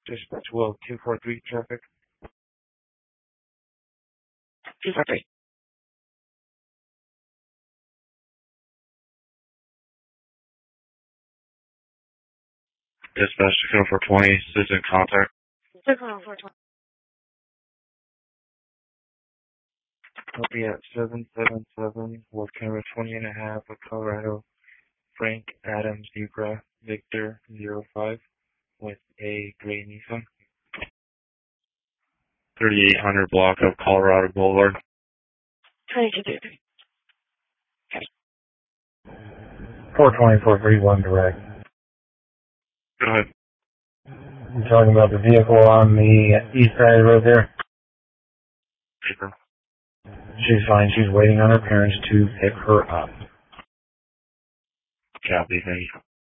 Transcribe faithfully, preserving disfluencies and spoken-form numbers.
Dispatch will two four three traffic. two four three. Dispatch to four twenty, citizen contact. four twenty. I'll be at seven seven seven, Wolf Camera twenty and a half of Colorado, Frank Adam Zebra Victor zero five with a gray Nissan. thirty-eight hundred block of Colorado Boulevard. twenty-two thirty. four twenty, four thirty-one direct. Go ahead. You're talking about the vehicle on the east side of the road there? Paper. She's fine. She's waiting on her parents to pick her up. Copy, thank you.